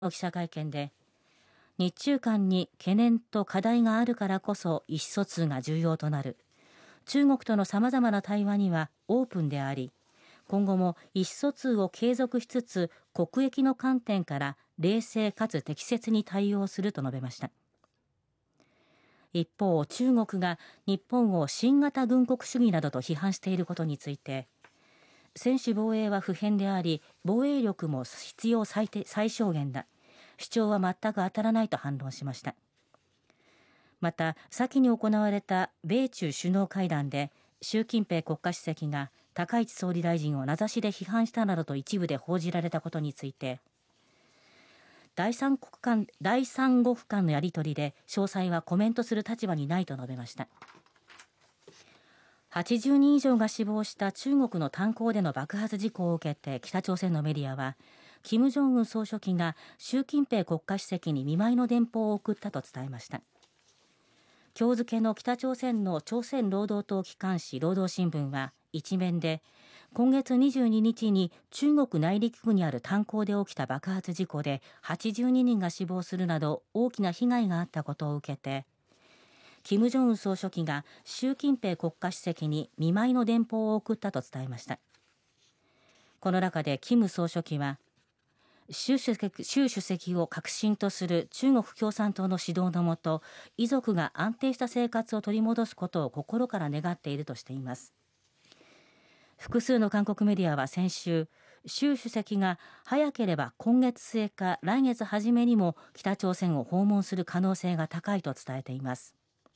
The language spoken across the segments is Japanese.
記者会見で、日中間に懸念と課題があるからこそ意思疎通が重要となる。中国とのさまざまな対話にはオープンであり、今後も意思疎通を継続しつつ国益の観点から冷静かつ適切に対応すると述べました。一方、中国が日本を新型軍国主義などと批判していることについて、専守防衛は不変であり、防衛力も必要最小限だ。主張は全く当たらないと反論しました。また、先に行われた米中首脳会談で、習近平国家主席が高市総理大臣を名指しで批判したなどと一部で報じられたことについて、第三国間のやり取りで詳細はコメントする立場にないと述べました。80人以上が死亡した中国の炭鉱での爆発事故を受けて北朝鮮のメディアは、金正恩総書記が習近平国家主席に見舞いの電報を送ったと伝えました。今日付の北朝鮮の朝鮮労働党機関紙労働新聞は一面で、今月22日に中国内陸部にある炭鉱で起きた爆発事故で82人が死亡するなど大きな被害があったことを受けて、金正恩総書記が習近平国家主席に見舞いの電報を送ったと伝えました。この中で金総書記は、習主席を核心とする中国共産党の指導のもと、遺族が安定した生活を取り戻すことを心から願っているとしています。複数の韓国メディアは先週、習主席が早ければ今月末か来月初めにも北朝鮮を訪問する可能性が高いと伝えています。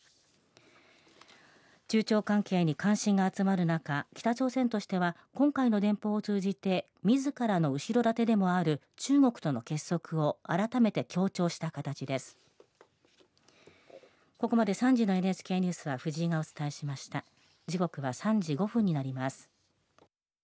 中朝関係に関心が集まる中、北朝鮮としては今回の電報を通じて自らの後ろ盾でもある中国との結束を改めて強調した形です。ここまで3時の NHK ニュースは藤井がお伝えしました。時刻は3時5分になります。